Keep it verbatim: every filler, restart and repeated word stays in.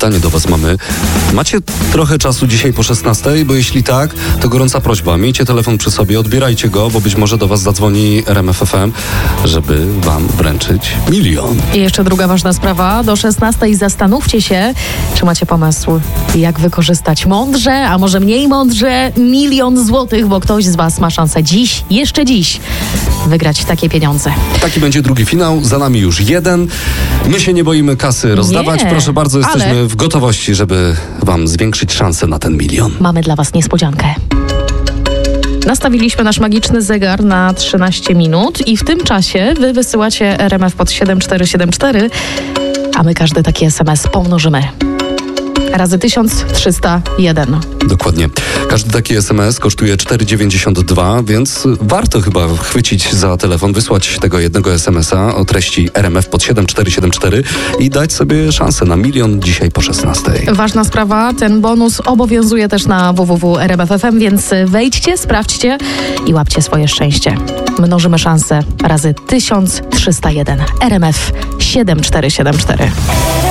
pytanie do was mamy. Macie trochę czasu dzisiaj po szesnastej? Bo jeśli tak, to gorąca prośba. Miejcie telefon przy sobie, odbierajcie go, bo być może do was zadzwoni R M F F M, żeby wam wręczyć milion. I jeszcze druga ważna sprawa. Do szesnastej zastanówcie się, czy macie pomysł, jak wykorzystać mądrze, a może mniej mądrze, milion złotych, bo ktoś z was ma szansę dziś, jeszcze dziś, wygrać takie pieniądze. Taki będzie drugi finał, za nami już jeden. My się nie boimy kasy rozdawać. Nie, Proszę bardzo, jesteśmy ale... w gotowości, żeby wam zwiększyć szansę na ten milion. Mamy dla was niespodziankę. Nastawiliśmy nasz magiczny zegar na trzynaście minut i w tym czasie wy wysyłacie R M F pod siedem cztery siedem cztery, a my każdy taki S M S pomnożymy razy tysiąc trzysta jeden. Dokładnie. Każdy taki S M S kosztuje cztery dziewięćdziesiąt dwa, więc warto chyba chwycić za telefon, wysłać tego jednego S M S-a o treści R M F pod siedem cztery siedem cztery i dać sobie szansę na milion dzisiaj po szesnastej. Ważna sprawa, ten bonus obowiązuje też na w w w kropka r m f f m, więc wejdźcie, sprawdźcie i łapcie swoje szczęście. Mnożymy szansę razy tysiąc trzysta jeden. R M F siedem cztery siedem cztery.